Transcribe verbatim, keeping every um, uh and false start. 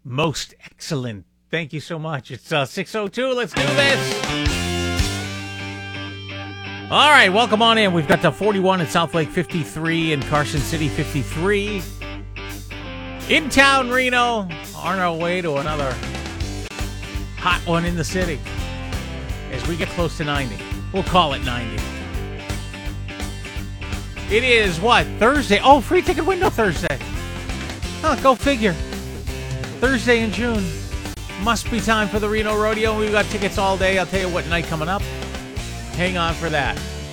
Most excellent. Thank you so much. It's uh, six oh two. Let's do this. All right, welcome on in. We've got the forty-one in South Lake, fifty-three in Carson City, fifty-three in town Reno. On our way to another hot one in the city as we get close to ninety. We'll call it ninety. It is what? Thursday. Oh, free ticket window Thursday. Huh, go figure. Thursday in June. Must be time for the Reno Rodeo. We've got tickets all day. I'll tell you what night coming up. Hang on for that.